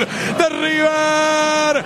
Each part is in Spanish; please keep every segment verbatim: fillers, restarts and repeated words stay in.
de River.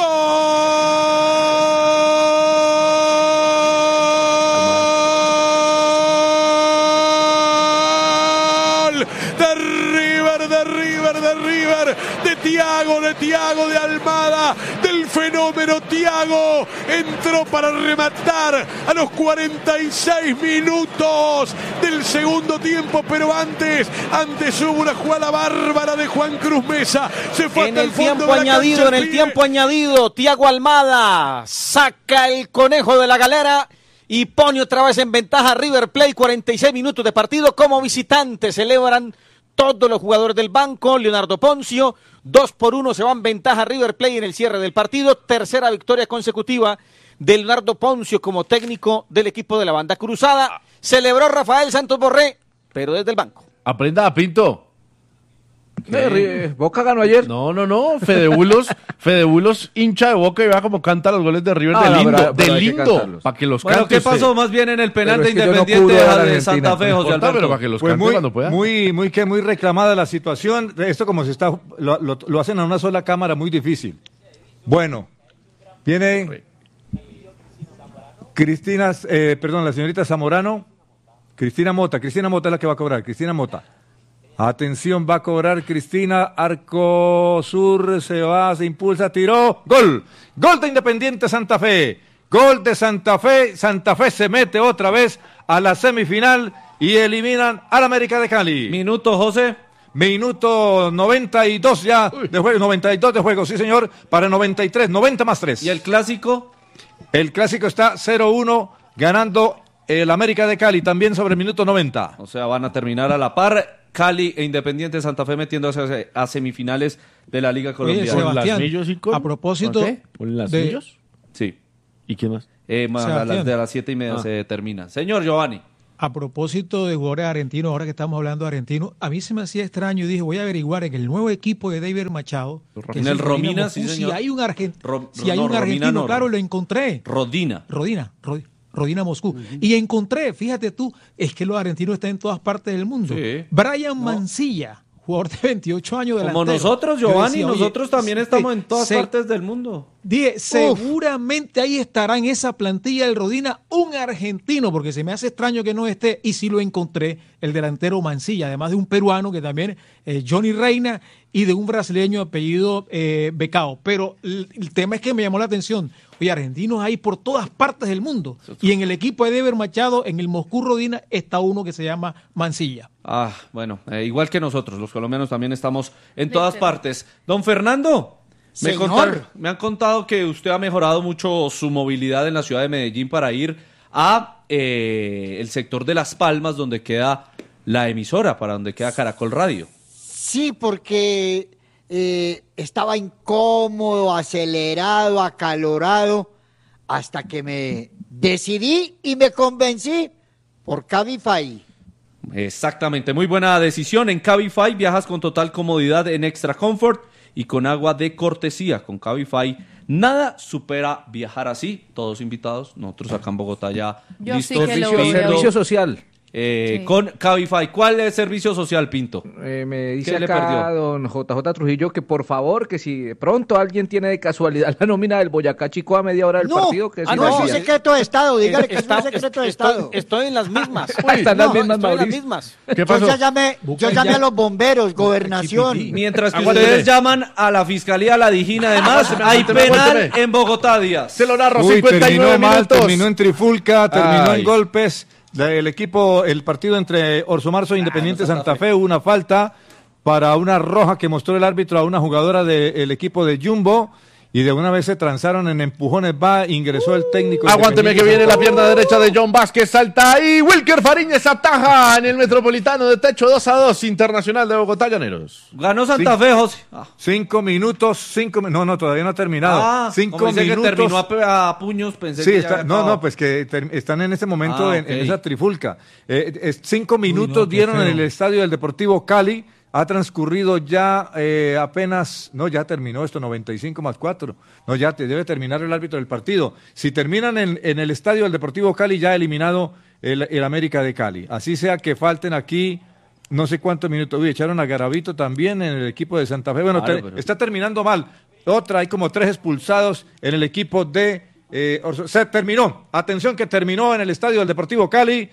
¡Gol! De River, de River, de River, de Thiago, de Thiago, de Almada, del fenómeno Thiago. Entró para rematar a los cuarenta y seis minutos del segundo tiempo, pero antes, antes hubo una jugada bárbara de Juan Cruz Mesa. Se fue en hasta el, el fondo tiempo de la añadido, cancha, en el tiempo añadido, Thiago Almada saca el conejo de la galera y pone otra vez en ventaja a River Plate. Cuarenta y seis minutos de partido como visitante. Celebran todos los jugadores del banco. Leonardo Poncio, dos por uno se va en ventaja River Plate en el cierre del partido. Tercera victoria consecutiva de Leonardo Poncio como técnico del equipo de la banda cruzada. Celebró Rafael Santos Borré, pero desde el banco. Aprenda, Pinto. ¿Qué? ¿Boca ganó ayer? No, no, no. Fedebulos, Fedebulos hincha de Boca y vea cómo canta los goles de River. Ah, de lindo, pero- pero de hay que lindo. cantarlos. Para que los Bueno, cante ¿qué usted. pasó más bien en el penal Pero de es que yo no Independiente cubro a la de Argentina, Santa Fe, No José importa, Alberto? pero para que los Pues cante muy, cuando pueda. muy, muy, que muy reclamada la situación. Esto como se está, lo, lo- lo hacen a una sola cámara, muy difícil. Bueno, viene Cristina, eh, perdón, la señorita Zamorano, Cristina Mota, Cristina Mota es la que va a cobrar, Cristina Mota. Atención, va a cobrar Cristina, arco sur, se va, se impulsa, tiró, gol, gol de Independiente Santa Fe, gol de Santa Fe, Santa Fe se mete otra vez a la semifinal y eliminan al América de Cali. Minuto, José. Minuto noventa y dos ya de juego, noventa y dos de juego, sí señor, para noventa y tres, noventa más tres. ¿Y el clásico? El clásico está cero uno, ganando el América de Cali, también sobre el minuto noventa. O sea, van a terminar a la par. Cali e Independiente Santa Fe metiéndose a semifinales de la Liga Oye, Colombiana. Sebastián, millos y con- a propósito ¿Con qué? ¿Con las de- millos? Sí. ¿Y quién más? Eh, ma- a Sebastián. las de las siete y media Ah. se termina. Señor Giovanni. A propósito de jugadores argentinos, ahora que estamos hablando de argentinos, a mí se me hacía extraño y dije, voy a averiguar en el nuevo equipo de David Machado, que En es el Romina, Moscú, sí, si señor. hay un, argen- Ro- si hay no, un Romina argentino, no. claro, lo encontré. Rodina. Rodina, Rodi- Rodina Moscú. Y encontré, fíjate tú, es que los argentinos están en todas partes del mundo. Sí. Brian Mancilla, jugador de veintiocho años Como delantero. nosotros, Yo Giovanni, decía, oye, nosotros también se- estamos en todas se- partes del mundo. Dije, seguramente ahí estará en esa plantilla del Rodina un argentino, porque se me hace extraño que no esté, y sí lo encontré, el delantero Mancilla, además de un peruano que también, eh, Johnny Reina, y de un brasileño apellido eh, Becao. Pero el, el tema es que me llamó la atención, oye, argentinos hay por todas partes del mundo, y en el equipo de Deber Machado, en el Moscú Rodina, está uno que se llama Mancilla. Ah, bueno, eh, igual que nosotros, los colombianos también estamos en todas partes. Don Fernando, me, Señor. contaron- me han contado que usted ha mejorado mucho su movilidad en la ciudad de Medellín para ir a eh, el sector de Las Palmas, donde queda la emisora, para donde queda Caracol Radio. Sí, porque eh, estaba incómodo, acelerado, acalorado, hasta que me decidí y me convencí por Cabify. Exactamente, muy buena decisión. En Cabify viajas con total comodidad en Extra Comfort y con agua de cortesía. Con Cabify nada supera viajar así. Todos invitados, nosotros acá en Bogotá ya Yo sí listos. que lo Pinto, voy a- Servicio social. eh, Sí. Con Cabify. ¿Cuál es el servicio social, Pinto? Eh, me dice ¿Qué le acá perdió? don J J Trujillo que por favor, que si de pronto alguien tiene de casualidad la nómina del Boyacá Chico a media hora del No, partido, que ah, si no, la es un envía. secreto de Estado, dígale que es Está- un secreto de estoy, Estado. estoy en las mismas. Uy, están las no, mismas, estoy en las Mauricio. mismas. ¿Qué Yo pasó? ya llamé, yo llamé a los bomberos, gobernación. Mientras que Aguánteme. ustedes llaman a la Fiscalía, a la Dijina, además, Aguánteme, hay aguánteme, penal aguánteme. en Bogotá, Díaz. Se lo narro, Uy, cincuenta y nueve terminó mal, minutos. terminó en trifulca, terminó Ay. en golpes. La- El equipo, el partido entre Orso Marzo e Independiente no, Santa Santa Fe, hubo una falta para una roja que mostró el árbitro a una jugadora del equipo de Jumbo y de una vez se transaron en empujones, va, ingresó el técnico. Aguánteme que Independiente viene la Santa Fe. pierna derecha de John Vázquez, salta ahí, Wilker Fariñez ataja en el Metropolitano de Techo dos a dos, Internacional de Bogotá, Llaneros. Ganó Santa Sí. Fe, José. Ah, Cinco minutos, cinco mi- no, no, todavía no ha terminado. Ah, cinco como dice que minutos. terminó a, pe- a puños, pensé Sí, que ya está- había no, acabado. no, pues que ter- están en este momento Ah, en, en ok. esa trifulca. Eh, es- cinco minutos qué dieron en feo. el estadio del Deportivo Cali. Ha transcurrido ya eh, apenas, no, ya terminó esto, noventa y cinco más cuatro. No, ya te debe terminar el árbitro del partido. Si terminan en, en el estadio del Deportivo Cali, ya ha eliminado el, el América de Cali. Así sea que falten aquí no sé cuántos minutos. Uy, echaron a Garavito también en el equipo de Santa Fe. Bueno, Claro, ter- pero- está terminando mal. Otra, hay como tres expulsados en el equipo de... Eh, Orso- se terminó, atención que terminó en el estadio del Deportivo Cali.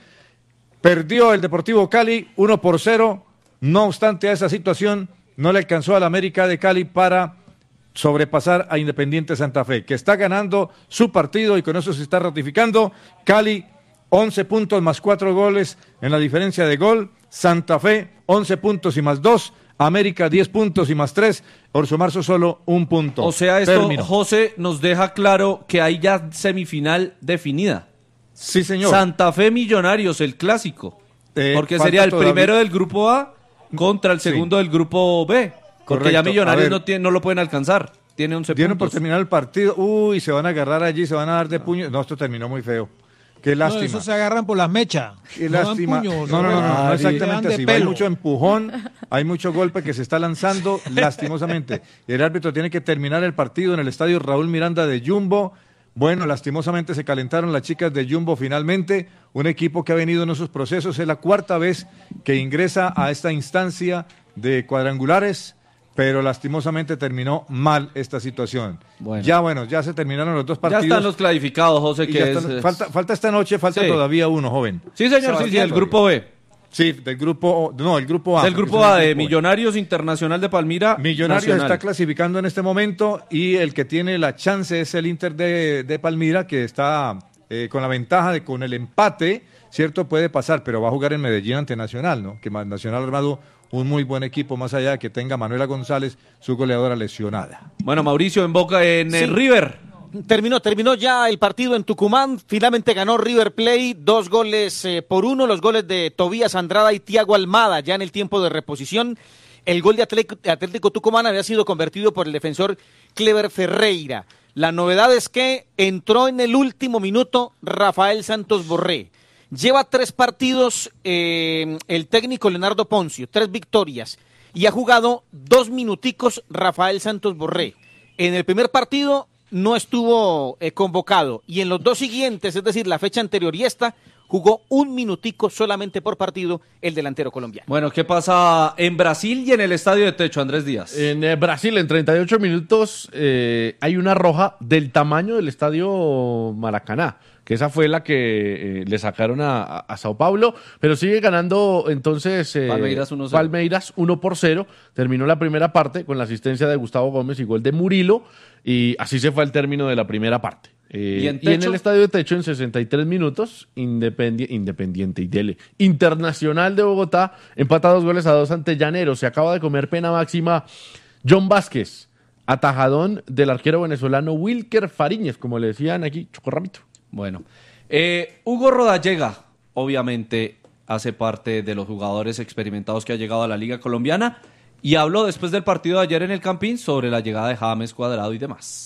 Perdió el Deportivo Cali uno por cero. No obstante a esa situación, no le alcanzó al América de Cali para sobrepasar a Independiente Santa Fe, que está ganando su partido y con eso se está ratificando. Cali, once puntos más cuatro goles en la diferencia de gol. Santa Fe, once puntos y más dos. América, diez puntos y más tres. Orso Marzo solo un punto. O sea, esto, Terminó. José, nos deja claro que hay ya semifinal definida. Sí, señor. Santa Fe Millonarios, el clásico. Eh, Porque falta sería el todavía- primero del grupo A contra el Sí. segundo del grupo B. Porque Correcto. ya A Millonarios ver. no, tiene, no lo pueden alcanzar. Tiene once Dieron por puntos. terminar el partido. Uy, se van a agarrar allí, se van a dar de puño. No, esto terminó muy feo. Qué No, lástima. eso se agarran por las mechas. Qué No dan lástima. puño, no, no, no, no, no, Ari. exactamente Le dan así. de Hay pelo. mucho empujón, hay mucho golpe que se está lanzando lastimosamente. Y el árbitro tiene que terminar el partido en el estadio Raúl Miranda de Jumbo. Bueno, lastimosamente se calentaron las chicas de Jumbo finalmente. Un equipo que ha venido en esos procesos. Es la cuarta vez que ingresa a esta instancia de cuadrangulares, pero lastimosamente terminó mal esta situación. Bueno. Ya, bueno, ya se terminaron los dos Ya partidos. están los clasificados, José, Y que ya es... están- es- falta, falta esta noche, falta Sí. todavía uno, joven. Sí, señor, sí, sí, el grupo B. Sí, del grupo, no, el grupo A. Del porque grupo es el A de grupo B. Millonarios Internacional de Palmira. Millonarios Nacional. está clasificando en este momento y el que tiene la chance es el Inter de, de Palmira, que está eh, con la ventaja de con el empate, ¿cierto? Puede pasar, pero va a jugar en Medellín ante Nacional, ¿no? Que Ma- Nacional ha armado un muy buen equipo, más allá de que tenga Manuela González, su goleadora lesionada. Bueno, Mauricio, en Boca, en Sí. eh, River. Terminó, terminó ya el partido en Tucumán. Finalmente ganó River Plate, dos goles eh, por uno, los goles de Tobías Andrada y Tiago Almada, ya en el tiempo de reposición. El gol de Atlético, Atlético Tucumán había sido convertido por el defensor Clever Ferreira. La novedad es que entró en el último minuto Rafael Santos Borré. Lleva tres partidos eh, el técnico Leonardo Poncio, tres victorias, y ha jugado dos minuticos Rafael Santos Borré. En el primer partido no estuvo eh, convocado, y en los dos siguientes, es decir, la fecha anterior y esta, jugó un minutico solamente por partido el delantero colombiano. Bueno, ¿qué pasa en Brasil y en el Estadio de Techo, Andrés Díaz? En eh, Brasil, en treinta y ocho minutos, eh, hay una roja del tamaño del estadio Maracaná, que esa fue la que eh, le sacaron a, a- a Sao Paulo, pero sigue ganando entonces eh, Palmeiras uno cero. Palmeiras uno por cero. Terminó la primera parte con la asistencia de Gustavo Gómez y gol de Murilo, y así se fue al término de la primera parte. Eh, ¿Y en y en Techo? el estadio de Techo, en sesenta y tres minutos, Independi- Independiente y Dele. Internacional de Bogotá empata dos goles a dos ante Llaneros. Se acaba de comer pena máxima John Vázquez, atajadón del arquero venezolano Wilker Fariñez, como le decían aquí, Chocorramito. Bueno, eh, Hugo Rodallega, obviamente, hace parte de los jugadores experimentados que ha llegado a la Liga Colombiana y habló después del partido de ayer en el Campín sobre la llegada de James Cuadrado y demás.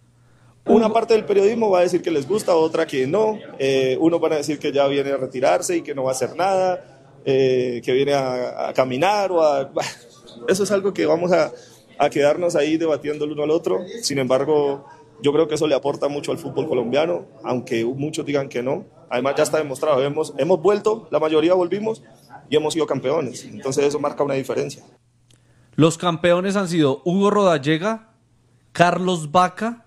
Una parte del periodismo va a decir que les gusta, otra que no. Eh, uno van a decir que ya viene a retirarse y que no va a hacer nada, eh, que viene a, a caminar o a... Eso es algo que vamos a, a quedarnos ahí debatiendo el uno al otro. Sin embargo, yo creo que eso le aporta mucho al fútbol colombiano, aunque muchos digan que no. Además ya está demostrado, hemos, hemos vuelto, la mayoría volvimos y hemos sido campeones. Entonces eso marca una diferencia. Los campeones han sido Hugo Rodallega, Carlos Vaca,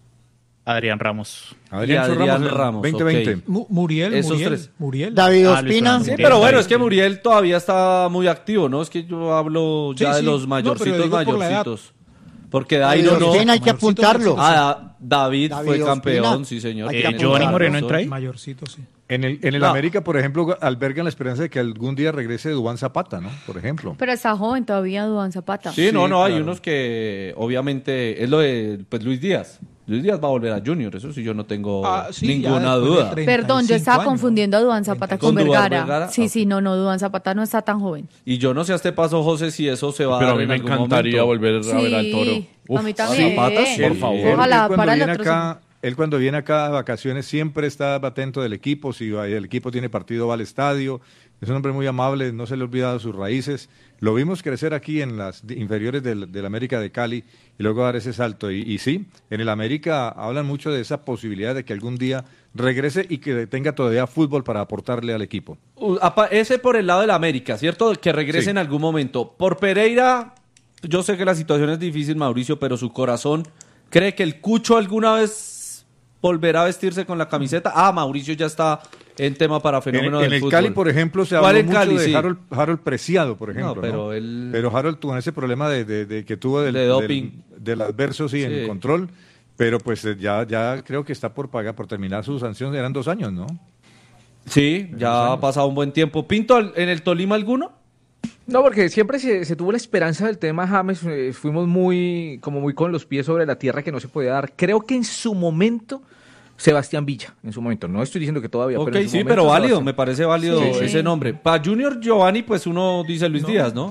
Adrián Ramos. Adrián y Adrián Ramos, Ramos. veinte ok. veinte. Mu- Muriel, Esos Muriel, tres. Muriel. David Ah, Ospina. listo, Sí, Muriel, pero bueno, David es que Ospina. Muriel todavía está muy activo, ¿no? Es que yo hablo ya Sí, de sí. los No, mayorcitos, pero digo por la edad. mayorcitos. Porque David Dairo no... Ospina hay que Mayorcito, apuntarlo. mayorcito. Ah, David, David fue Ospina. campeón, sí señor. Hay que Tiene apuntarlo. Giovanni Moreno razón. entra ahí. Mayorcito, sí. En el, en el No. América, por ejemplo, albergan la esperanza de que algún día regrese Duván Zapata, ¿no? Por ejemplo. Pero está joven todavía, Duván Zapata. Sí, no, Sí, no, hay claro. unos que obviamente es lo de pues Luis Díaz. Luis Díaz va a volver a Junior, eso sí yo no tengo Ah, sí, ninguna ya después de duda. treinta y Perdón, yo cinco estaba años, confundiendo a Duván Zapata con, ¿Con Duván Vergara. Vergara? Sí, Ah, sí, no, no, Duván Zapata no está tan joven. Y yo no sé a este paso, José, si eso se va a Pero a dar mí en me algún encantaría momento. volver a ver al Toro. Sí, Uf, a mí también. Zapata, sí, por favor. Ojalá Él cuando para el viene otro. acá, Él cuando viene acá de vacaciones siempre está atento del equipo, si el equipo tiene partido va al estadio, es un hombre muy amable, no se le ha olvidado sus raíces. Lo vimos crecer aquí en las inferiores del, del América de Cali y luego dar ese salto. Y, y sí, en el América hablan mucho de esa posibilidad de que algún día regrese y que tenga todavía fútbol para aportarle al equipo. Uh, apa- ese por el lado del América, ¿cierto? Que regrese Sí. en algún momento. Por Pereira, yo sé que la situación es difícil, Mauricio, pero su corazón cree que el Cucho alguna vez volverá a vestirse con la camiseta. Ah, Mauricio ya está en tema para En, fenómeno en del el fútbol. Cali, por ejemplo, se ¿Cuál habló en mucho Cali? de Sí. Harold, Harold Preciado, por ejemplo. No, pero ¿no? él- Pero Harold tuvo ese problema de, de- de que tuvo del, De doping. del, del adverso, sí, Sí. en control. Pero pues eh, ya, ya creo que está por pagar, por terminar su sanción. Eran dos años, ¿no? Sí, ya ha pasado un buen tiempo. ¿Pinto en el Tolima alguno? No, porque siempre se, se tuvo la esperanza del tema James, eh, fuimos muy, como muy con los pies sobre la tierra que no se podía dar. Creo que en su momento, Sebastián Villa, en su momento, no estoy diciendo que todavía, Ok, pero en su sí, momento, pero válido, Sebastián. me parece válido Sí. ese nombre. Para Junior Giovanni, pues uno dice Luis No. Díaz, ¿no?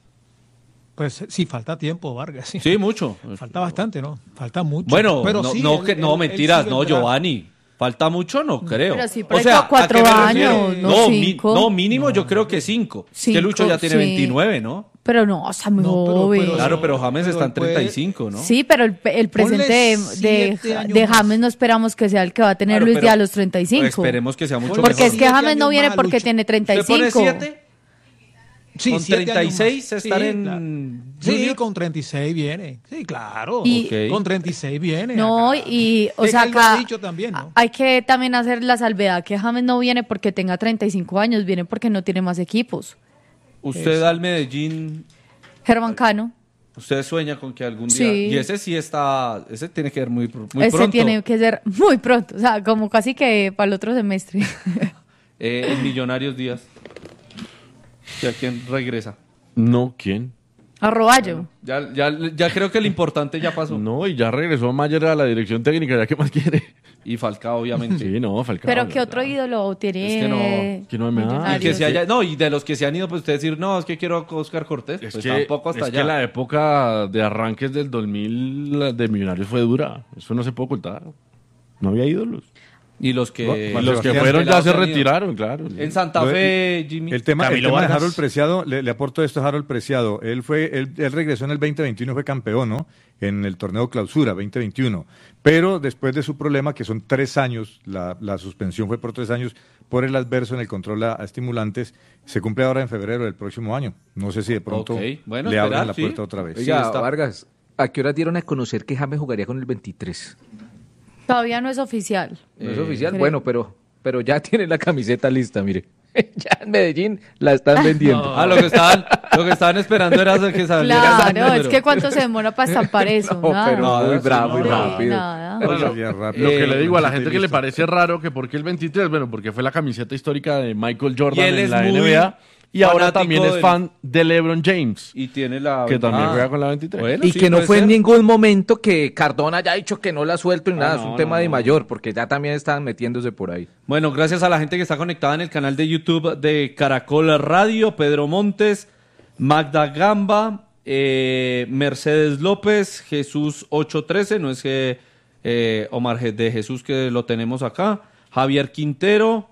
Pues sí, falta tiempo, Vargas. Sí, Sí, mucho. falta bastante, ¿no? Falta mucho. Bueno, pero no, sí, no, él- que, no él- él mentiras, sí no, vendrá. Giovanni. ¿Falta mucho? No creo. Pero sí, por ahí con cuatro ¿a qué me refiero? años, no mi- cinco. no, mínimo yo creo que cinco. Es que Lucho ya tiene sí. veintinueve, ¿no? Pero no, está muy No, pero- joven. pero- Claro, pero James pero está en él puede- treinta y cinco, ¿no? Sí, pero el, el presente de, siete de, años de más. James no esperamos que sea el que va a tener Claro, Luis pero Díaz a los treinta y cinco. Esperemos que sea mucho Porque mejor. es que Siete James no años viene más, porque Lucho. tiene treinta y ¿Usted pone cinco. siete? Sí, Con siete treinta y seis años más. estar Sí, en claro. Junior. Sí, con treinta y seis viene. Sí, claro. Y- Ok. Con treinta y seis viene. No, acá. y, o Es sea, que él lo ha acá dicho también, ¿no? hay que también hacer la salvedad que James no viene porque tenga treinta y cinco años, viene porque no tiene más equipos. Usted al Medellín, Germán Cano, usted sueña con que algún día... Sí. Y ese sí está... Ese tiene que ver muy, pr- muy ese pronto. tiene que ser muy pronto, o sea, como casi que para el otro semestre. Eh, en Millonarios Díaz. ¿Y a quién regresa? No, ¿quién? A Roballo. Ya, ya, ya creo que el importante ya pasó. No, y ya regresó Mayer a la dirección técnica, ¿ya qué más quiere? Y Falcao, obviamente. Sí, no, Falcao. Pero ¿qué ya. otro ídolo tiene? Es que no- que no me da. Y, Millonarios? que se haya, no, y de los que se han ido, pues usted decir, no, es que quiero a Oscar Cortés. Es pues que, tampoco hasta es allá. que la época de arranques del dos mil la de Millonarios fue dura. Eso no se puede ocultar. No había ídolos. Y los que, Y los que Sebastián fueron ya pelados se han ido. retiraron, claro. En Santa Lo de- Fe, Jimmy. El tema, el Camilo tema de Vargas. Harold Preciado, le, le aporto esto a Harold Preciado. Él fue, él, él regresó en el veinte veintiuno, fue campeón, ¿no? En el torneo Clausura veinte veintiuno. Pero después de su problema, que son tres años, la, la suspensión fue por tres años por el adverso en el control a, a estimulantes, se cumple ahora en febrero del próximo año. No sé si de pronto Ok, bueno, le esperar, abren la sí. puerta otra vez. Oiga, Sí, está. Vargas, ¿a qué hora dieron a conocer que James jugaría con el veintitrés? Todavía no es oficial. No es Eh, oficial, creo. bueno, pero, pero ya tiene la camiseta lista, mire. Ya en Medellín la están vendiendo. Ah, lo que estaban, lo que estaban esperando era que saliera ese Claro, es número. que cuánto se demora para estampar eso. No, Nada. pero Nada, muy sí, bravo, no, muy Sí, rápido. nada. Bueno, Lo- ya Lo rápido. que le digo a la Eh, gente que le listo. parece raro que porque el veintitrés, bueno, porque fue la camiseta histórica de Michael Y Jordan él en es la muy N B A y ahora fanático también es del- fan de LeBron James, Y tiene la... que también Ah. juega con la veintitrés. Bueno, Y sí, que no puede fue en ser. ningún momento que Cardona haya dicho que no la suelto ni Ah, nada, no, es un tema no, de no. mayor, porque ya también están metiéndose por ahí. Bueno, gracias a la gente que está conectada en el canal de YouTube de Caracol Radio, Pedro Montes, Magda Gamba, eh, Mercedes López, Jesús ocho trece, no es que eh, Omar Je- de Jesús que lo tenemos acá, Javier Quintero,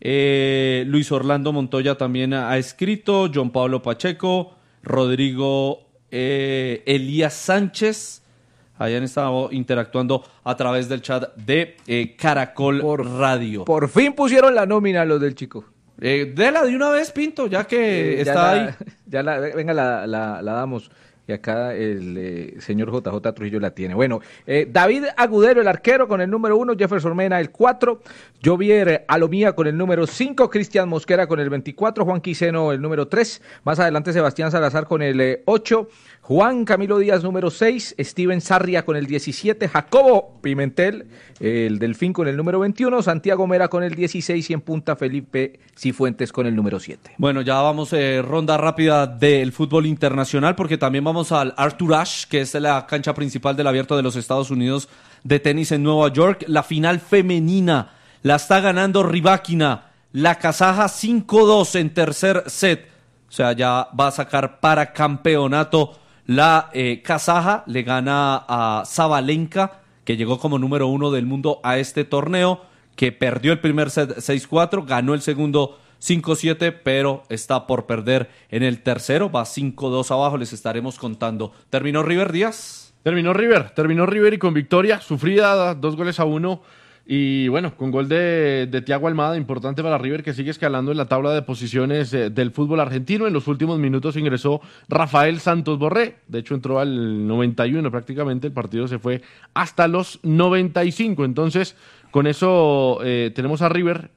eh, Luis Orlando Montoya también ha, ha escrito, John Pablo Pacheco, Rodrigo eh, Elías Sánchez, hayan estado interactuando a través del chat de eh, Caracol Radio. Por fin pusieron la nómina los del chico. Eh, dela de una vez, Pinto, ya que Eh, ya está la- ahí. Ya la, venga, la, la, la damos. Y acá el eh, señor J J Trujillo la tiene. Bueno, eh, David Agudelo, el arquero, con el número uno, Jefferson Mena, el cuatro, Jovier Alomía con el número cinco, Cristian Mosquera con el veinticuatro, Juan Quiseno el número tres, más adelante Sebastián Salazar con el eh, ocho, Juan Camilo Díaz número seis, Steven Sarria con el diecisiete, Jacobo Pimentel, eh, el Delfín con el número veintiuno, Santiago Mera con el dieciséis y en punta Felipe Cifuentes con el número siete. Bueno, ya vamos eh, ronda rápida del fútbol internacional porque también vamos al Arthur Ashe, que es la cancha principal del Abierto de los Estados Unidos de tenis en Nueva York. La final femenina la está ganando Rybakina, la kazaja cinco dos en tercer set. O sea, ya va a sacar para campeonato la eh, kazaja, le gana a Sabalenka, que llegó como número uno del mundo a este torneo, que perdió el primer set seis cuatro, ganó el segundo cinco siete, pero está por perder en el tercero, va cinco dos abajo, les estaremos contando. ¿Terminó River, Díaz? Terminó River, terminó River y con victoria, sufrida, dos goles a uno. Y bueno, con gol de, de Thiago Almada, importante para River, que sigue escalando en la tabla de posiciones eh, del fútbol argentino. En los últimos minutos ingresó Rafael Santos Borré, de hecho entró al noventa y uno prácticamente, el partido se fue hasta los noventa y cinco. Entonces, con eso eh, tenemos a River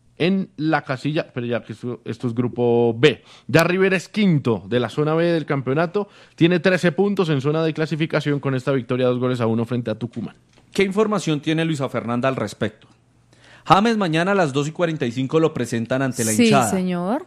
en la casilla, pero ya que esto, esto es grupo B. Ya River es quinto de la zona B del campeonato, tiene trece puntos en zona de clasificación con esta victoria, dos goles a uno frente a Tucumán. ¿Qué información tiene Luisa Fernanda al respecto? James mañana a las dos y cuarenta y cinco lo presentan ante la sí, hinchada. Sí, señor.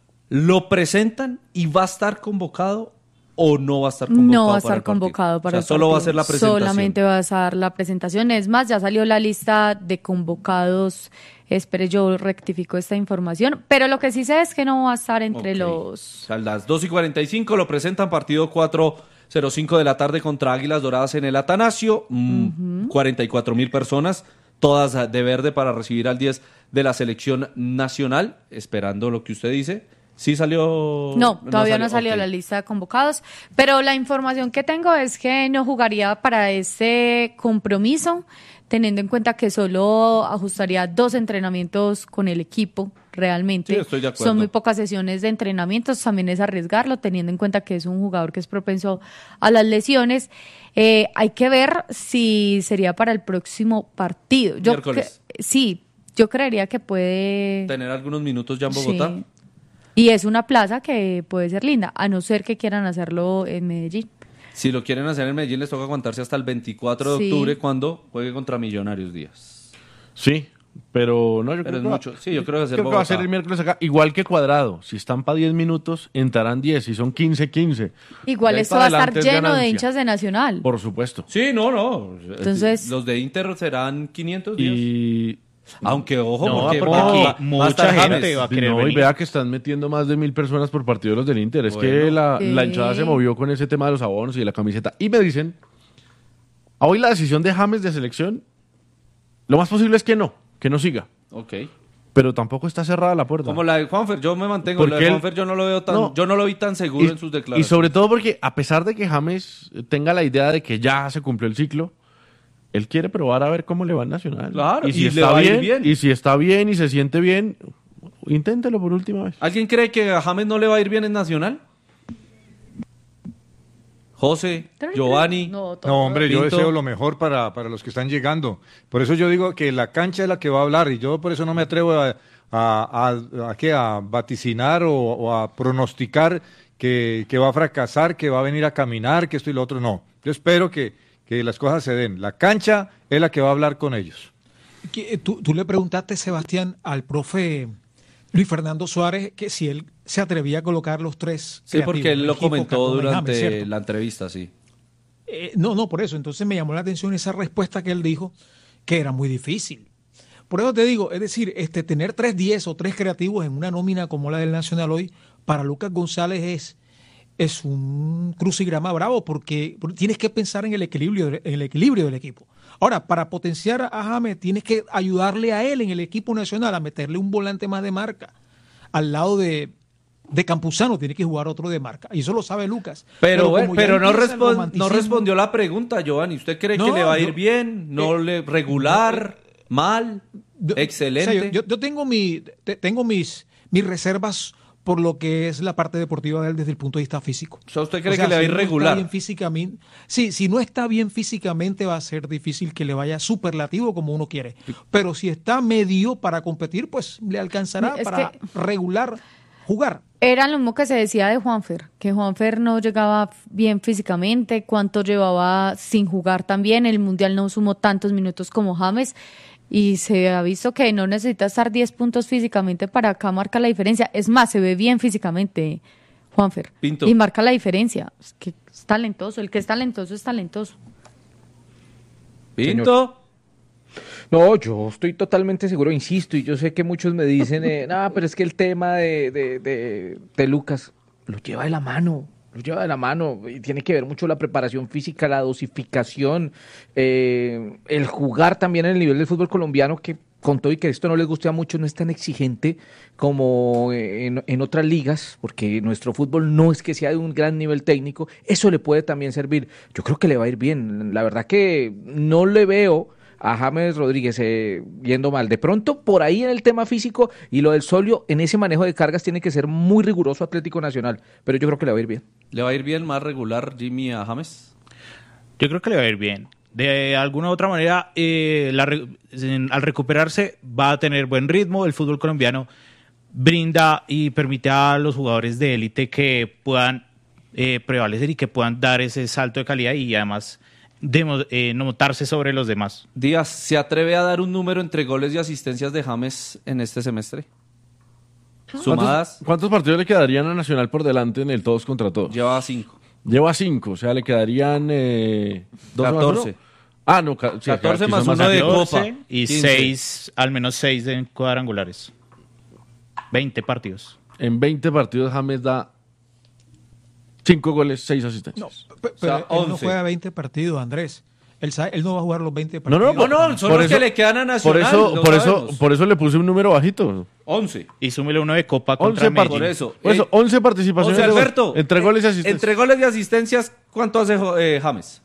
¿Lo presentan y va a estar convocado o no va a estar convocado? No va a estar para el convocado para o sea, el solo partido. va a ser la presentación. Solamente va a ser la presentación. Es más, ya salió la lista de convocados. Espere, yo rectifico esta información. Pero lo que sí sé es que no va a estar entre Okay. los... O sea, a las dos y cuarenta y cinco lo presentan, partido cuatro cero cinco de la tarde contra Águilas Doradas en el Atanasio. Mm, uh-huh. cuarenta y cuatro mil personas, todas de verde para recibir al diez de la selección nacional. Esperando lo que usted dice. ¿Sí salió? No, todavía no, no ha salido okay. la lista de convocados, pero la información que tengo es que no jugaría para ese compromiso, teniendo en cuenta que solo ajustaría dos entrenamientos con el equipo realmente. Sí, estoy de acuerdo. Son muy pocas sesiones de entrenamientos, también es arriesgarlo, teniendo en cuenta que es un jugador que es propenso a las lesiones. Eh, hay que ver si sería para el próximo partido. Yo Miércoles. Que, sí, yo creería que puede... Tener algunos minutos ya en Bogotá. Sí. Y es una plaza que puede ser linda, a no ser que quieran hacerlo en Medellín. Si lo quieren hacer en Medellín, les toca aguantarse hasta el veinticuatro de Sí. octubre, cuando juegue contra Millonarios Díaz. Sí, pero no, yo Pero creo es que mucho. Va, Sí, yo creo que va a ser creo que va a Bogotá. ser el miércoles acá, igual que Cuadrado. Si están para diez minutos, entrarán diez, si son quince, quince. Igual De ahí esto para va a estar adelante es lleno de ganancia. hinchas de Nacional. Por supuesto. Sí, no, no. Entonces- Los de Inter serán quinientos días. Y Aunque, ojo, No, porque, porque va- aquí va- va a mucha estar gente James. va a querer no, y venir. vea que están metiendo más de mil personas por partido de los del Inter. Es que Bueno. la, la Sí. hinchada se movió con ese tema de los abonos y de la camiseta. Y me dicen, a hoy la decisión de James de selección, lo más posible es que no, que no siga. Ok. Pero tampoco está cerrada la puerta. Como la de Juanfer, yo me mantengo. Porque La de él- Juanfer yo no lo veo tan, No. yo no lo vi tan seguro y, en sus y declaraciones. sobre todo porque a pesar de que James tenga la idea de que ya se cumplió el ciclo, él quiere probar a ver cómo le va en Nacional. Claro, y si y le está va a ir bien, bien. y si está bien y se siente bien, inténtelo por última vez. ¿Alguien cree que a James no le va a ir bien en Nacional? José, Giovanni. No, todo. No, hombre, yo Pinto. deseo lo mejor para, para los que están llegando. Por eso yo digo que la cancha es la que va a hablar y yo por eso no me atrevo a, a, a, a, ¿qué? a vaticinar o, o a pronosticar que, que va a fracasar, que va a venir a caminar, que esto y lo otro. No, yo espero que, que las cosas se den. La cancha es la que va a hablar con ellos. Que, eh, Tú, tú le preguntaste, Sebastián, al profe Luis Fernando Suárez que si él se atrevía a colocar los tres. Sí, porque él lo creativos, Regifo, comentó Cardona y durante James, ¿cierto? la entrevista, sí. Eh, no, no, por eso. Entonces me llamó la atención esa respuesta que él dijo, que era muy difícil. Por eso te digo, es decir, este tener tres diez o tres creativos en una nómina como la del Nacional hoy, para Lucas González es, es un crucigrama bravo, porque tienes que pensar en el equilibrio, en el equilibrio del equipo. Ahora, para potenciar a James, tienes que ayudarle a él en el equipo nacional a meterle un volante más de marca. Al lado de, de Campuzano tiene que jugar otro de marca. Y eso lo sabe Lucas. Pero, como pero, ya no, empieza el respon- no romanticismo- respondió la pregunta, Giovanni. ¿Usted cree que No, le va a ir yo- bien? ¿No eh, le regular? ¿Mal? Yo- ¿Excelente? o sea, yo, yo tengo, mi, te- tengo mis, mis reservas por lo que es la parte deportiva de él desde el punto de vista físico. O sea, ¿usted cree O sea, que le va a si ir no está regular? bien físicamente, sí, si no está bien físicamente va a ser difícil que le vaya superlativo como uno quiere. Pero si está medio para competir, pues le alcanzará Es para que- regular, jugar. Era lo mismo que se decía de Juanfer, que Juanfer no llegaba bien físicamente, cuánto llevaba sin jugar también, el Mundial no sumó tantos minutos como James, y se ha visto que no necesita estar diez puntos físicamente para acá marca la diferencia. Es más, se ve bien físicamente Juanfer. Pinto. Y marca la diferencia. Es que es talentoso, el que es talentoso es talentoso. ¿Pinto? No, yo estoy totalmente seguro, insisto, y yo sé que muchos me dicen, eh, no, pero es que el tema de, de, de, de Lucas lo lleva de la mano. lo lleva de la mano y tiene que ver mucho la preparación física, la dosificación, eh, el jugar también en el nivel del fútbol colombiano, que con todo y que esto no les guste a muchos, no es tan exigente como en, en otras ligas, porque nuestro fútbol no es que sea de un gran nivel técnico, eso le puede también servir. Yo creo que le va a ir bien, la verdad que no le veo a James Rodríguez eh, yendo mal. De pronto, por ahí en el tema físico y lo del solio, en ese manejo de cargas tiene que ser muy riguroso Atlético Nacional, pero yo creo que le va a ir bien. ¿Le va a ir bien más regular Jimmy a James? Yo creo que le va a ir bien. De alguna u otra manera, eh, la re- en- al recuperarse va a tener buen ritmo. El fútbol colombiano brinda y permite a los jugadores de élite que puedan eh, prevalecer y que puedan dar ese salto de calidad y además demo- eh, notarse sobre los demás. Díaz, ¿se atreve a dar un número entre goles y asistencias de James en este semestre? Sumadas. ¿Cuántos, cuántos partidos le quedarían a Nacional por delante en el todos contra todos? Lleva cinco. Lleva cinco, o sea, le quedarían eh, dos más catorce. uno. Ah, no, ca- sí, catorce aquí más son uno de catorce Copa. y quince. seis, al menos seis en cuadrangulares. veinte partidos. En veinte partidos James da cinco goles, seis asistencias. Pe- Pero sea, él no once. juega veinte partidos, Andrés. Él, sabe- él no va a jugar los veinte No, partidos. no, No, no, son Por los eso- que le quedan a Por Nacional. eso, lo por eso, sabemos. por eso le puse un número bajito. once. Y súmele uno de Copa contra once Medellín. Por eso. Por eso, Eh, once participaciones José de gol, Alberto, entre eh, goles y asistencias. Entre goles y asistencias, ¿cuánto hace eh, James?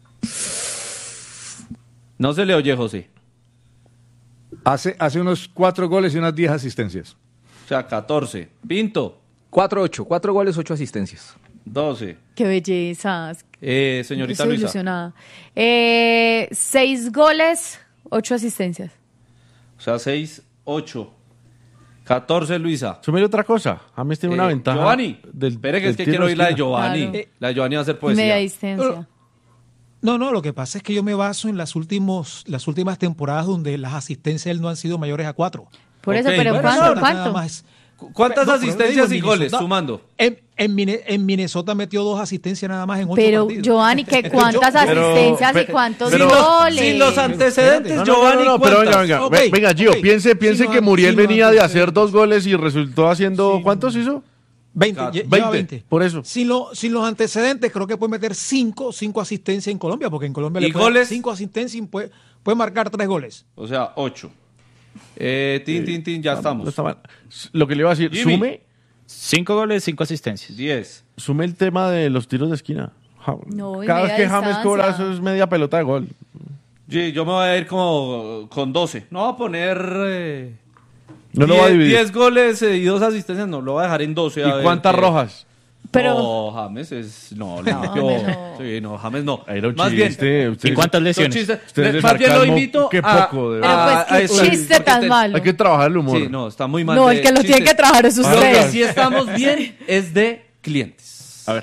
No se le oye, José. Hace, hace unos cuatro goles y unas diez asistencias. O sea, catorce. Pinto, cuatro ocho, cuatro goles, ocho asistencias. doce. Qué belleza. Eh, señorita Estoy Luisa. ilusionada. Eh, seis goles, ocho asistencias. O sea, seis, ocho. catorce, Luisa. Súmele otra cosa. James tiene una Eh, ventaja. Giovanni. Del, Espere que del es que tiro quiero oír la de esquina. Giovanni. Claro. Eh, La de Giovanni va a hacer Media poesía. distancia. No, no, lo que pasa es que yo me baso en las, últimos, las últimas temporadas donde las asistencias de él no han sido mayores a cuatro. Por eso, Ok, pero bueno, ¿cuánto? Nada ¿Cuánto? más. Cu- ¿Cuántas No, pero asistencias digo, y en goles? Minnesota- Sumando. En, en, Mine- en Minnesota metió dos asistencias nada más en ocho Pero, partidos. Giovanni, ¿qué cuántas Pero- asistencias y pero- cuántos pero- goles? Sin los antecedentes, No, no, no, Giovanni, no, no, pero venga, ¿cuántas? venga, Ok, ve- venga, Gio, ok. piense, piense Sí, que no, Muriel sí, no, venía de hacer antecedentes. dos goles y resultó haciendo, ¿cuántos hizo? veinte, lle- veinte, lleva veinte. por eso. Sin, lo- sin los antecedentes, creo que puede meter cinco, cinco asistencias en Colombia, porque en Colombia ¿Y le puede dar goles? cinco asistencias y puede, puede marcar tres goles. O sea, ocho. Eh, tin, tin, tin, ya No estamos. está mal. Lo que le iba a decir, Jimmy. sume, Cinco goles, cinco asistencias. diez. sume el tema de los tiros de esquina. Ja- No, y Cada vez media que James distancia. cobra eso es media pelota de gol. Sí, yo me voy a ir como con doce. No voy a poner... eh, No lo diez- va a dividir. diez goles eh, y dos asistencias, no, lo voy a dejar en doce. a ¿Y ver cuántas qué- rojas? Pero- No, James es... No, limpio. James no. Sí, no, James no. Ahí era un Más chiste, bien... usted- ¿Y cuántas son lesiones? chistes. Ustedes de Más bien lo sarcasmo, invito qué a... poco, de Pero verdad. pues, a- qué a eso- chiste porque tan te- malo. Hay que trabajar el humor. Sí, no, está muy mal. No, de el que lo tiene chistes. que trabajar es Lo que usted. sí estamos bien es de clientes. A ver.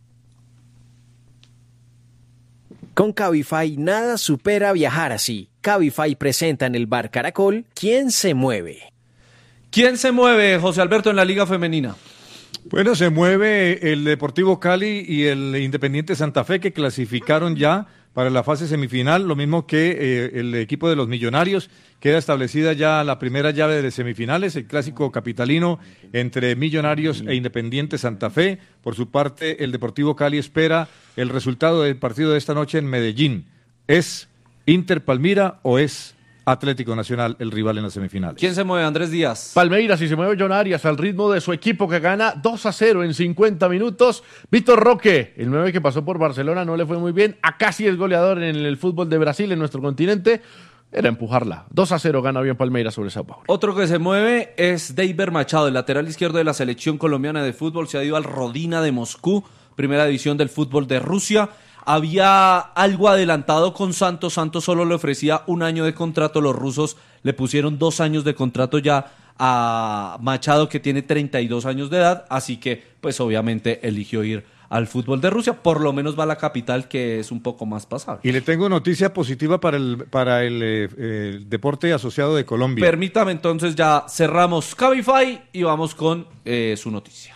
Con Cabify nada supera viajar así. Cabify presenta en el bar Caracol ¿Quién se mueve? ¿Quién se mueve, José Alberto, en la Liga Femenina? Bueno, se mueve el Deportivo Cali y el Independiente Santa Fe, que clasificaron ya para la fase semifinal, lo mismo que eh, el equipo de los Millonarios. Queda establecida ya la primera llave de semifinales, el clásico capitalino entre Millonarios e Independiente Santa Fe. Por su parte, el Deportivo Cali espera el resultado del partido de esta noche en Medellín. ¿Es Inter Palmira o es Atlético Nacional el rival en las semifinales? ¿Quién se mueve, Andrés Díaz? Palmeiras, y se mueve John Arias al ritmo de su equipo que gana dos a cero en cincuenta minutos. Víctor Roque, el nueve que pasó por Barcelona, no le fue muy bien. Acá sí es goleador en el fútbol de Brasil, en nuestro continente. Era empujarla. dos a cero gana bien Palmeiras sobre Sao Paulo. Otro que se mueve es Deiber Machado, el lateral izquierdo de la selección colombiana de fútbol. Se ha ido al Rodina de Moscú, primera división del fútbol de Rusia. Había algo adelantado con Santos. Santos solo le ofrecía un año de contrato. Los rusos le pusieron dos años de contrato ya a Machado, que tiene treinta y dos años de edad. Así que, pues obviamente, eligió ir al fútbol de Rusia. Por lo menos va a la capital, que es un poco más pasable. Y le tengo noticia positiva para el, para el, eh, el deporte asociado de Colombia. Permítame, entonces ya cerramos Cabify y vamos con eh, su noticia.